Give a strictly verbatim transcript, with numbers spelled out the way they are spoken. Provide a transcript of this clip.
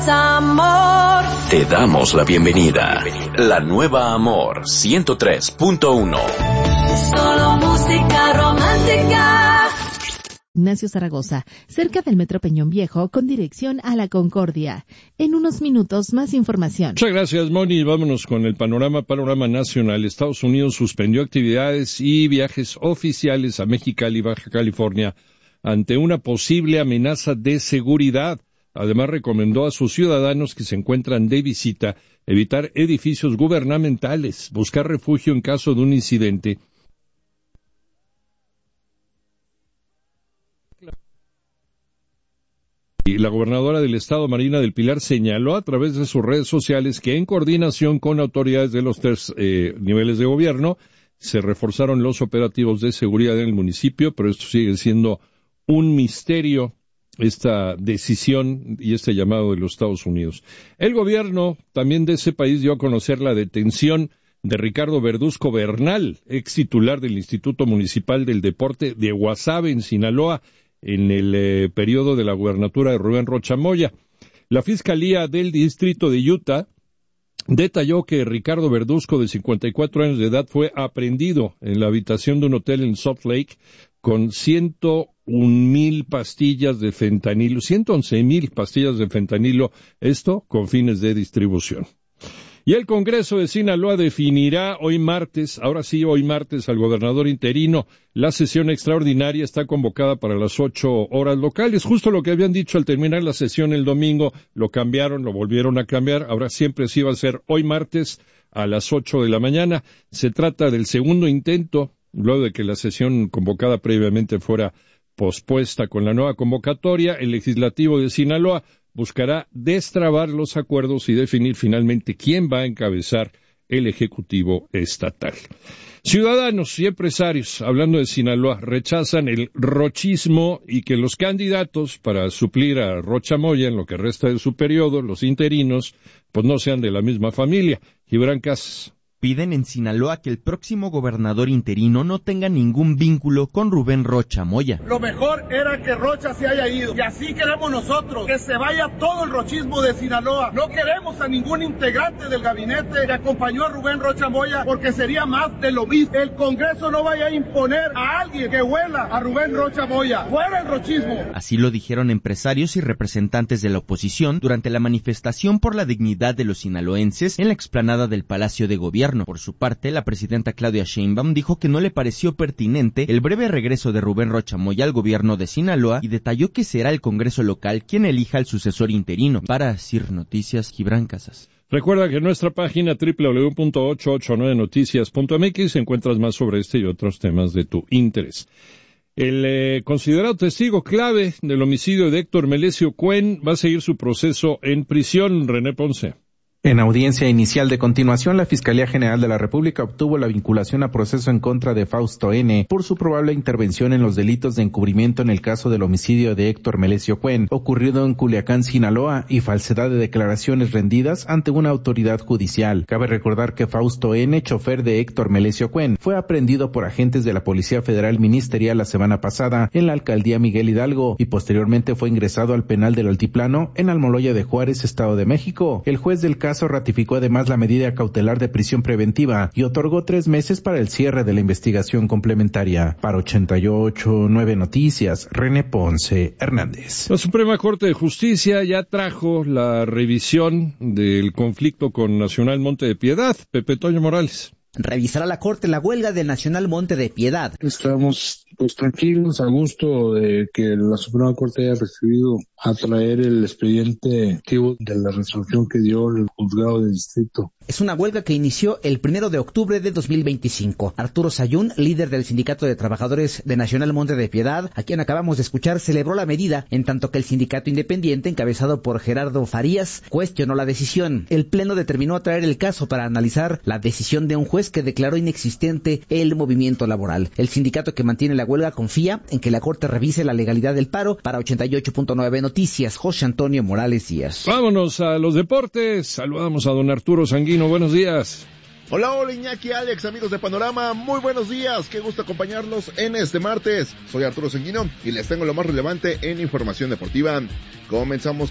Amor. Te damos la bienvenida. La nueva Amor ciento tres punto uno. Solo música romántica. Ignacio Zaragoza, cerca del Metro Peñón Viejo, con dirección a La Concordia. En unos minutos, más información. Muchas gracias, Moni. Vámonos con el panorama, panorama nacional. Estados Unidos suspendió actividades y viajes oficiales a Mexicali y Baja California ante una posible amenaza de seguridad. Además, recomendó a sus ciudadanos que se encuentran de visita evitar edificios gubernamentales, buscar refugio en caso de un incidente. Y la gobernadora del estado, Marina del Pilar, señaló a través de sus redes sociales que en coordinación con autoridades de los tres eh, niveles de gobierno se reforzaron los operativos de seguridad en el municipio, pero esto sigue siendo un misterio, esta decisión y este llamado de los Estados Unidos. El gobierno también de ese país dio a conocer la detención de Ricardo Verduzco Bernal, ex titular del Instituto Municipal del Deporte de Guasave, en Sinaloa, en el eh, periodo de la gubernatura de Rubén Rocha Moya. La Fiscalía del Distrito de Utah detalló que Ricardo Verduzco, de cincuenta y cuatro años de edad, fue aprehendido en la habitación de un hotel en Salt Lake con ciento un mil pastillas de fentanilo, ciento once mil pastillas de fentanilo, esto con fines de distribución. Y el Congreso de Sinaloa definirá hoy martes, ahora sí hoy martes, al gobernador interino. La sesión extraordinaria está convocada para las ocho horas locales, justo lo que habían dicho al terminar la sesión el domingo, lo cambiaron, lo volvieron a cambiar, ahora siempre sí va a ser hoy martes a las ocho de la mañana. Se trata del segundo intento, luego de que la sesión convocada previamente fuera pospuesta con la nueva convocatoria. El legislativo de Sinaloa buscará destrabar los acuerdos y definir finalmente quién va a encabezar el Ejecutivo estatal. Ciudadanos y empresarios, hablando de Sinaloa, rechazan el rochismo y que los candidatos para suplir a Rocha Moya en lo que resta de su periodo, los interinos, pues no sean de la misma familia. Gibran Casas. Piden en Sinaloa que el próximo gobernador interino no tenga ningún vínculo con Rubén Rocha Moya. Lo mejor era que Rocha se haya ido, y así queremos nosotros, que se vaya todo el rochismo de Sinaloa. No queremos a ningún integrante del gabinete que acompañó a Rubén Rocha Moya, porque sería más de lo mismo. El Congreso no vaya a imponer a alguien que huela a Rubén Rocha Moya. ¡Fuera el rochismo! Así lo dijeron empresarios y representantes de la oposición durante la manifestación por la dignidad de los sinaloenses en la explanada del Palacio de Gobierno. Por su parte, la presidenta Claudia Sheinbaum dijo que no le pareció pertinente el breve regreso de Rubén Rocha Moya al gobierno de Sinaloa y detalló que será el Congreso local quien elija al sucesor interino. Para Sir Noticias, Gibran Casas. Recuerda que en nuestra página doble u doble u doble u punto ochocientos ochenta y nueve noticias punto m x encuentras más sobre este y otros temas de tu interés. El eh, considerado testigo clave del homicidio de Héctor Melesio Cuen va a seguir su proceso en prisión. René Ponce. En audiencia inicial de continuación, la Fiscalía General de la República obtuvo la vinculación a proceso en contra de Fausto N. por su probable intervención en los delitos de encubrimiento en el caso del homicidio de Héctor Melesio Cuen, ocurrido en Culiacán, Sinaloa, y falsedad de declaraciones rendidas ante una autoridad judicial. Cabe recordar que Fausto N., chofer de Héctor Melesio Cuen, fue aprehendido por agentes de la Policía Federal Ministerial la semana pasada en la alcaldía Miguel Hidalgo y posteriormente fue ingresado al penal del Altiplano en Almoloya de Juárez, Estado de México. El juez del caso ratificó además la medida cautelar de prisión preventiva y otorgó tres meses para el cierre de la investigación complementaria. Para ochenta y ocho punto nueve Noticias, René Ponce Hernández. La Suprema Corte de Justicia ya trajo la revisión del conflicto con Nacional Monte de Piedad. Pepe Toño Morales. Revisará la Corte la huelga del Nacional Monte de Piedad. Estamos pues tranquilos, a gusto de que la Suprema Corte haya recibido a traer el expediente activo de la resolución que dio el juzgado de distrito. Es una huelga que inició el primero de octubre de dos mil veinticinco. Arturo Sayún, líder del Sindicato de Trabajadores de Nacional Monte de Piedad, a quien acabamos de escuchar, celebró la medida, en tanto que el sindicato independiente, encabezado por Gerardo Farías, cuestionó la decisión. El Pleno determinó traer el caso para analizar la decisión de un juez que declaró inexistente el movimiento laboral. El sindicato que mantiene la huelga confía en que la Corte revise la legalidad del paro. Para ochenta y ocho punto nueve Noticias, José Antonio Morales Díaz. Vámonos a los deportes. Saludamos a don Arturo Sanguino. Buenos días. Hola, hola Iñaki, Alex, amigos de Panorama, muy buenos días, qué gusto acompañarlos en este martes. Soy Arturo Sanguino y les tengo lo más relevante en información deportiva. Comenzamos